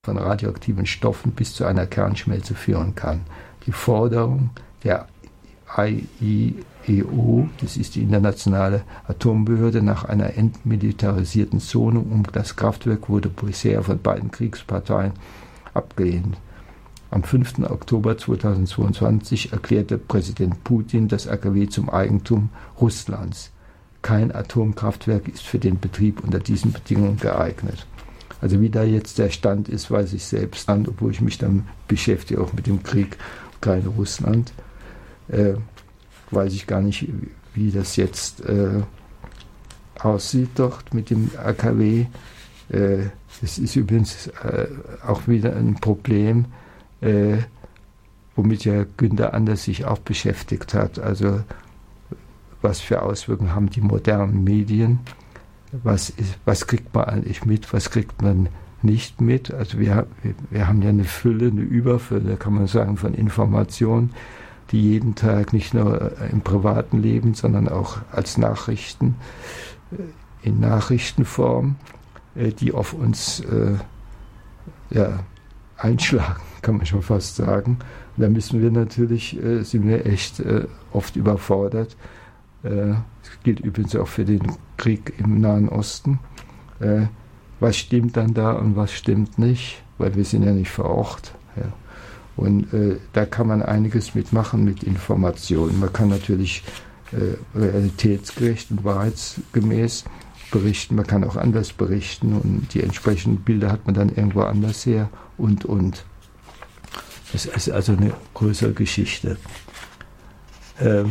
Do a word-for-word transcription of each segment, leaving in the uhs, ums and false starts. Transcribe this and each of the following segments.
von radioaktiven Stoffen bis zu einer Kernschmelze führen kann. Die Forderung der I A E O, das ist die internationale Atombehörde, nach einer entmilitarisierten Zone um das Kraftwerk wurde bisher von beiden Kriegsparteien abgelehnt. Am fünften Oktober zweitausendzweiundzwanzig erklärte Präsident Putin das A K W zum Eigentum Russlands. Kein Atomkraftwerk ist für den Betrieb unter diesen Bedingungen geeignet. Also wie da jetzt der Stand ist, weiß ich selbst an, obwohl ich mich dann beschäftige, auch mit dem Krieg Ukraine-Russland. Äh, weiß ich gar nicht, wie das jetzt äh, aussieht dort mit dem A K W. Äh, das ist übrigens äh, auch wieder ein Problem, äh, womit ja Günter Anders sich auch beschäftigt hat. Also was für Auswirkungen haben die modernen Medien? Was, ist, was kriegt man eigentlich mit, was kriegt man nicht mit? Also wir, wir, wir haben ja eine Fülle, eine Überfülle, kann man sagen, von Informationen, die jeden Tag nicht nur im privaten Leben, sondern auch als Nachrichten, in Nachrichtenform, die auf uns äh, ja, einschlagen, kann man schon fast sagen. Und da müssen wir natürlich, äh, sind wir echt äh, oft überfordert. Das gilt übrigens auch für den Krieg im Nahen Osten. Äh, was stimmt dann da und was stimmt nicht? Weil wir sind ja nicht vor Ort. Ja. Und äh, da kann man einiges mitmachen mit Informationen. Man kann natürlich äh, realitätsgerecht und wahrheitsgemäß berichten. Man kann auch anders berichten und die entsprechenden Bilder hat man dann irgendwo anders her und, und. Das ist also eine größere Geschichte. Ähm,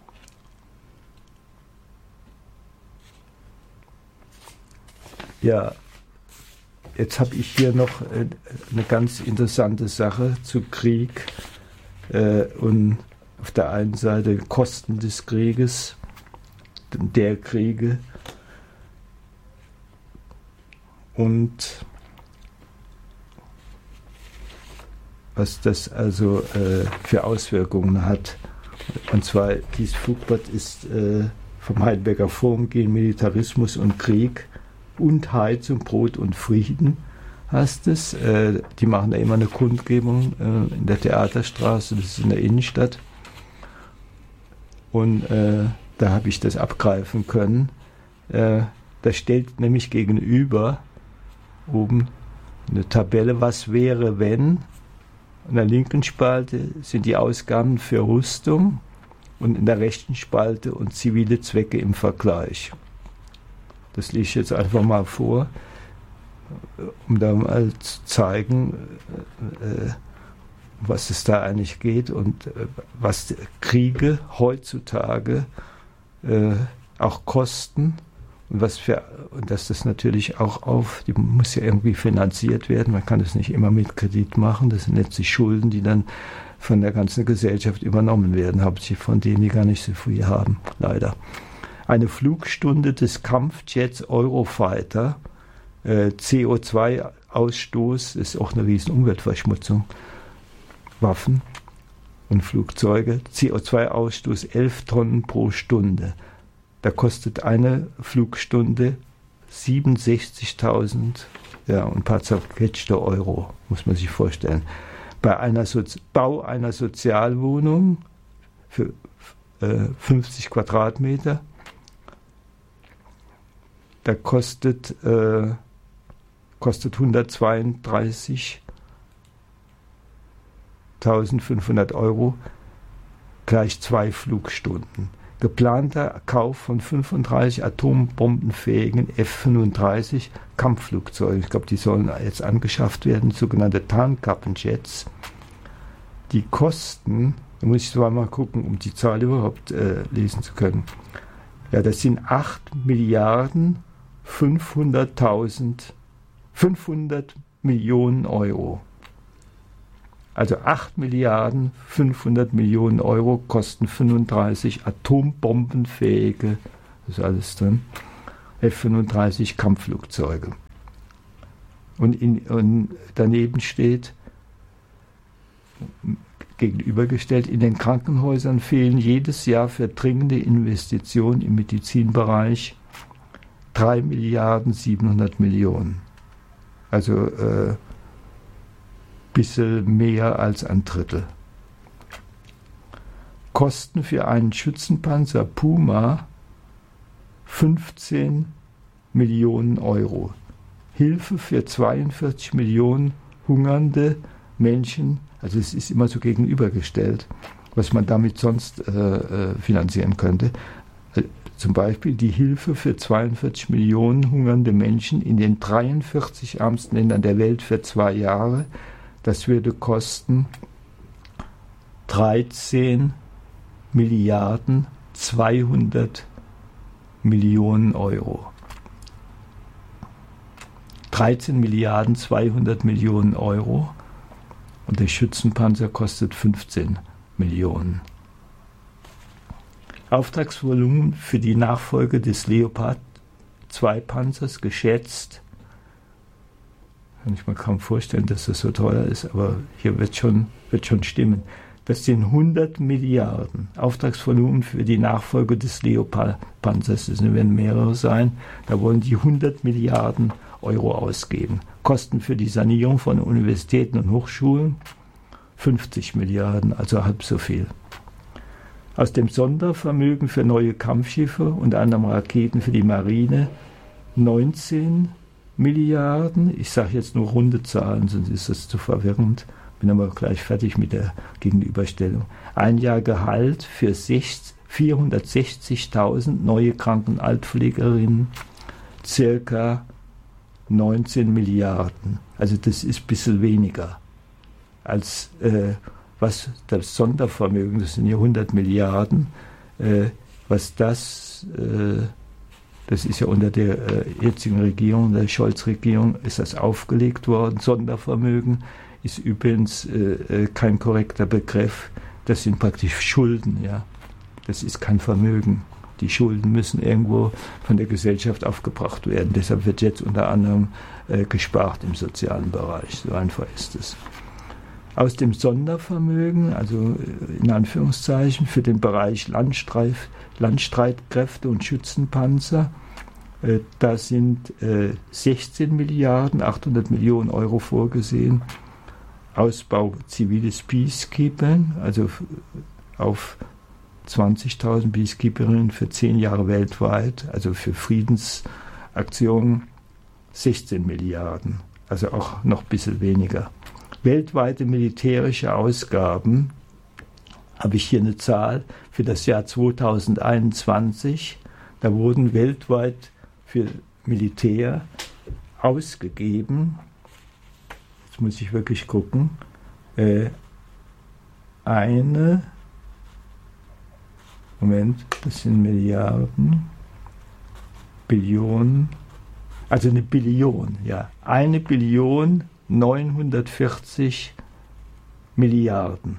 Ja, jetzt habe ich hier noch äh, eine ganz interessante Sache zu Krieg äh, und auf der einen Seite Kosten des Krieges, der Kriege und was das also äh, für Auswirkungen hat. Und zwar, dieses Flugblatt ist äh, vom Heidelberger Forum gegen Militarismus und Krieg und Heizung, Brot und Frieden heißt es. Äh, die machen da immer eine Kundgebung äh, in der Theaterstraße, das ist in der Innenstadt. Und äh, da habe ich das abgreifen können. Äh, da stellt nämlich gegenüber oben eine Tabelle, was wäre, wenn. In der linken Spalte sind die Ausgaben für Rüstung und in der rechten Spalte und zivile Zwecke im Vergleich. Das lese ich jetzt einfach mal vor, um da mal zu zeigen, äh, was es da eigentlich geht und äh, was Kriege heutzutage äh, auch kosten und was für, und dass das natürlich auch auf, die muss ja irgendwie finanziert werden, man kann das nicht immer mit Kredit machen, das sind letztlich Schulden, die dann von der ganzen Gesellschaft übernommen werden, hauptsächlich von denen, die gar nicht so viel haben, leider. Eine Flugstunde des Kampfjets Eurofighter, äh, C O zwei Ausstoß, ist auch eine riesen Umweltverschmutzung, Waffen und Flugzeuge, C O zwei Ausstoß elf Tonnen pro Stunde. Da kostet eine Flugstunde siebenundsechzigtausend, ja, und ein paar zerquetschte Euro, muss man sich vorstellen. Bei einer Sozi- Bau einer Sozialwohnung für äh, fünfzig Quadratmeter, da kostet, äh, kostet hundertzweiunddreißigtausendfünfhundert Euro gleich zwei Flugstunden. Geplanter Kauf von fünfunddreißig atombombenfähigen F fünfunddreißig Kampfflugzeugen. Ich glaube, die sollen jetzt angeschafft werden, sogenannte Tarnkappenjets. Die Kosten, da muss ich zwar mal gucken, um die Zahl überhaupt äh, lesen zu können. Ja, das sind acht Milliarden fünfhunderttausend, fünfhundert Millionen Euro. Also acht Milliarden fünfhundert Millionen Euro kosten fünfunddreißig atombombenfähige, das ist alles drin, F fünfunddreißig Kampfflugzeuge. Und, in, und daneben steht, gegenübergestellt, in den Krankenhäusern fehlen jedes Jahr für dringende Investitionen im Medizinbereich drei Milliarden siebenhundert Millionen. Also äh, bisschen mehr als ein Drittel. Kosten für einen Schützenpanzer Puma fünfzehn Millionen Euro. Hilfe für zweiundvierzig Millionen hungernde Menschen, also es ist immer so gegenübergestellt, was man damit sonst äh, finanzieren könnte. Zum Beispiel die Hilfe für zweiundvierzig Millionen hungernde Menschen in den dreiundvierzig ärmsten Ländern der Welt für zwei Jahre. Das würde kosten dreizehn Milliarden zweihundert Millionen Euro. dreizehn Milliarden zweihundert Millionen Euro und der Schützenpanzer kostet fünfzehn Millionen. Auftragsvolumen für die Nachfolge des Leopard zwei Panzers geschätzt. Kann ich mir kaum vorstellen, dass das so teuer ist, aber hier wird schon, wird schon stimmen. Das sind hundert Milliarden Auftragsvolumen für die Nachfolge des Leopard-Panzers. Das werden mehrere sein. Da wollen die hundert Milliarden Euro ausgeben. Kosten für die Sanierung von Universitäten und Hochschulen fünfzig Milliarden, also halb so viel. Aus dem Sondervermögen für neue Kampfschiffe, unter anderem Raketen für die Marine, neunzehn Milliarden. Ich sage jetzt nur runde Zahlen, sonst ist das zu verwirrend. Bin aber gleich fertig mit der Gegenüberstellung. Ein Jahr Gehalt für vierhundertsechzigtausend neue Kranken- und Altpflegerinnen, circa neunzehn Milliarden. Also das ist ein bisschen weniger als äh, was das Sondervermögen, das sind ja hundert Milliarden, äh, was das, äh, das ist ja unter der äh, jetzigen Regierung, der Scholz-Regierung, ist das aufgelegt worden. Sondervermögen ist übrigens äh, kein korrekter Begriff, das sind praktisch Schulden, ja. Das ist kein Vermögen. Die Schulden müssen irgendwo von der Gesellschaft aufgebracht werden. Deshalb wird jetzt unter anderem äh, gespart im sozialen Bereich. So einfach ist es. Aus dem Sondervermögen, also in Anführungszeichen, für den Bereich Landstreif, Landstreitkräfte und Schützenpanzer, äh, da sind äh, sechzehn Milliarden achthundert Millionen Euro vorgesehen. Ausbau ziviles Peacekeeping, also auf zwanzigtausend Peacekeeperinnen für zehn Jahre weltweit, also für Friedensaktionen sechzehn Milliarden, also auch noch ein bisschen weniger. Weltweite militärische Ausgaben, habe ich hier eine Zahl für das Jahr zweitausendeinundzwanzig, da wurden weltweit für Militär ausgegeben, jetzt muss ich wirklich gucken, äh, eine, Moment, das sind Milliarden, Billionen, also eine Billion, ja, eine Billion neunhundertvierzig Milliarden.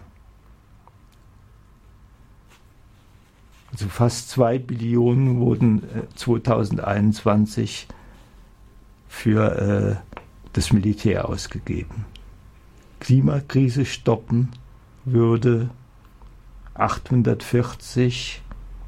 Also fast zwei Billionen wurden äh, zweitausendeinundzwanzig für äh, das Militär ausgegeben. Klimakrise stoppen würde achthundertvierzig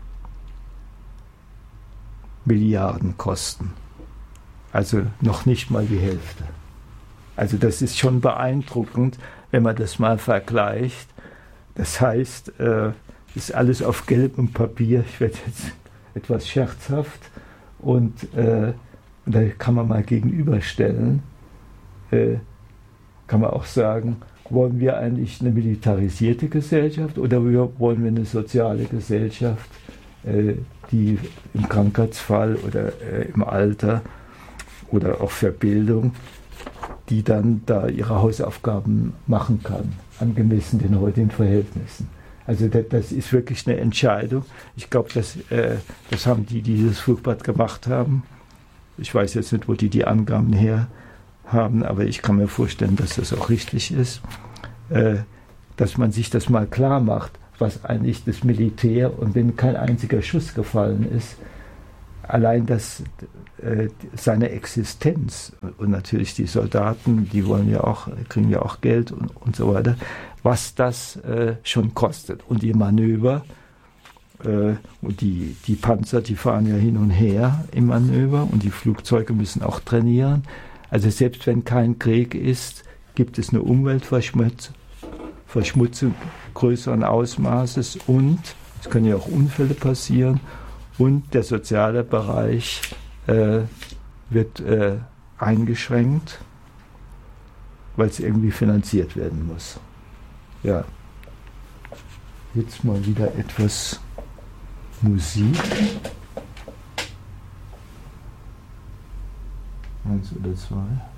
Milliarden kosten. Also noch nicht mal die Hälfte. Also das ist schon beeindruckend, wenn man das mal vergleicht. Das heißt, äh, ist alles auf gelbem Papier. Ich werde jetzt etwas scherzhaft und äh, da kann man mal gegenüberstellen. Äh, kann man auch sagen, wollen wir eigentlich eine militarisierte Gesellschaft oder wollen wir eine soziale Gesellschaft, äh, die im Krankheitsfall oder äh, im Alter oder auch für Bildung, die dann da ihre Hausaufgaben machen kann, angemessen den heutigen Verhältnissen. Also das, das ist wirklich eine Entscheidung. Ich glaube, das, äh, das haben die, die dieses Flugblatt gemacht haben. Ich weiß jetzt nicht, wo die die Angaben her haben, aber ich kann mir vorstellen, dass das auch richtig ist, äh, dass man sich das mal klar macht, was eigentlich das Militär, und wenn kein einziger Schuss gefallen ist, allein das, äh, seine Existenz und natürlich die Soldaten, die wollen ja auch, kriegen ja auch Geld und, und so weiter, was das äh, schon kostet. Und die Manöver äh, und die, die Panzer, die fahren ja hin und her im Manöver und die Flugzeuge müssen auch trainieren. Also selbst wenn kein Krieg ist, gibt es eine Umweltverschmutzung Verschmutzung größeren Ausmaßes und es können ja auch Unfälle passieren und der soziale Bereich äh, wird äh, eingeschränkt, weil es irgendwie finanziert werden muss. Ja, jetzt mal wieder etwas Musik. Eins oder zwei.